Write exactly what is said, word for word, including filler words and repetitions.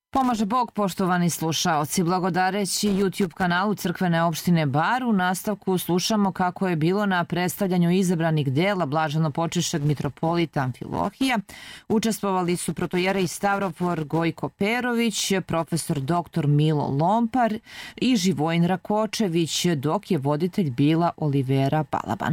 Pomaže Bog, poštovani slušaoci. Blagodareći YouTube kanalu Crkvene opštine Bar, u nastavku slušamo kako je bilo na predstavljanju izabranih dela blaženopočivšeg mitropolita Amfilohija. Učestvovali su protojerej Stavrofor Gojko Perović, profesor doktor Milo Lompar i Živojin Rakočević, dok je voditelj bila Olivera Balaban.